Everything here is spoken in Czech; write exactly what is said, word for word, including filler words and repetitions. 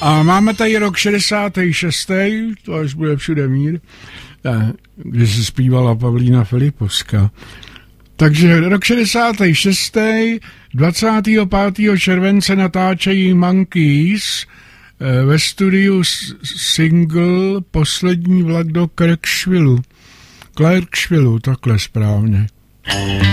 A máme tady rok šedesátý šestý, to až bude všude mír, kde se zpívala Pavlína Filipovská. Takže rok šedesátý šestý, dvacátého pátého července natáčejí Monkeys ve studiu single Poslední vlak do Clarksvillu. Clarksvillu, takhle správně.